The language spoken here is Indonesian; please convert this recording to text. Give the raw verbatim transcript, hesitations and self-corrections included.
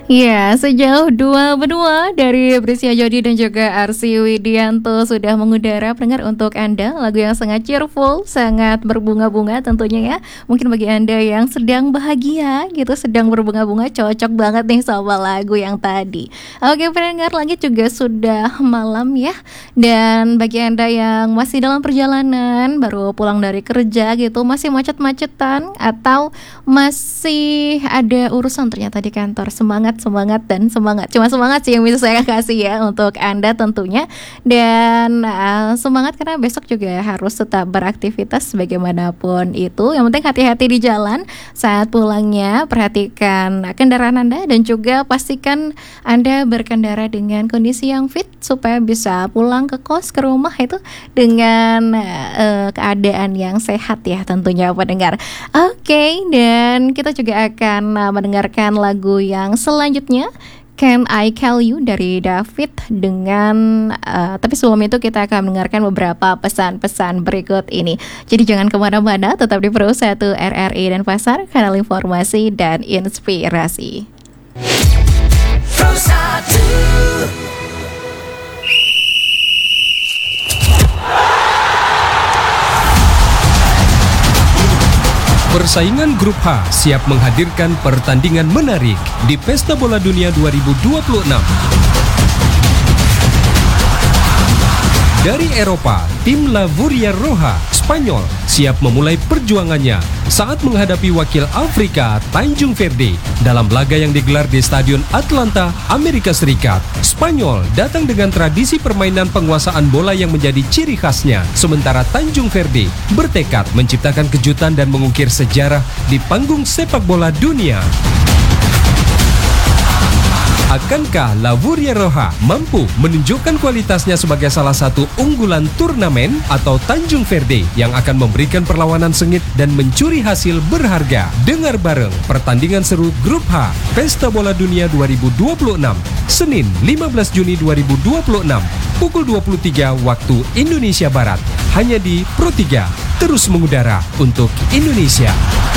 Ya, sejauh dua benua dari Brescia Jody dan juga Arsy Widianto sudah mengudara pendengar untuk Anda. Lagu yang sangat cheerful, sangat berbunga-bunga tentunya ya. Mungkin bagi Anda yang sedang bahagia gitu, sedang berbunga-bunga, cocok banget nih sama lagu yang tadi. Oke pendengar, lagi juga sudah malam ya. Dan bagi Anda yang masih dalam perjalanan, baru pulang dari kerja gitu, masih macet-macetan atau masih ada urusan ternyata di kantor, semangat semangat dan semangat, cuma semangat sih yang bisa saya kasih ya untuk Anda tentunya. Dan uh, semangat karena besok juga harus tetap beraktivitas bagaimanapun itu. Yang penting hati-hati di jalan saat pulangnya, perhatikan kendaraan Anda dan juga pastikan Anda berkendara dengan kondisi yang fit supaya bisa pulang ke kos, ke rumah itu dengan uh, keadaan yang sehat ya tentunya pendengar. Oke, okay, dan kita juga akan uh, mendengarkan lagu yang selanjutnya, Can I Call You dari David dengan uh, tapi sebelum itu kita akan mendengarkan beberapa pesan-pesan berikut ini. Jadi jangan kemana-mana, tetap di Pro satu R R I Denpasar, kanal informasi dan inspirasi. Pro satu. Persaingan Grup H siap menghadirkan pertandingan menarik di Pesta Bola Dunia dua ribu dua puluh enam. Dari Eropa, tim La Furia Roja, Spanyol, siap memulai perjuangannya saat menghadapi wakil Afrika, Tanjung Verde, dalam laga yang digelar di Stadion Atlanta, Amerika Serikat. Spanyol datang dengan tradisi permainan penguasaan bola yang menjadi ciri khasnya, sementara Tanjung Verde bertekad menciptakan kejutan dan mengukir sejarah di panggung sepak bola dunia. Akankah La Furia Roja mampu menunjukkan kualitasnya sebagai salah satu unggulan turnamen, atau Tanjung Verde yang akan memberikan perlawanan sengit dan mencuri hasil berharga? Dengar bareng pertandingan seru Grup H Pesta Bola Dunia dua ribu dua puluh enam, Senin lima belas Juni dua ribu dua puluh enam, pukul dua puluh tiga waktu Indonesia Barat, hanya di Pro tiga, terus mengudara untuk Indonesia.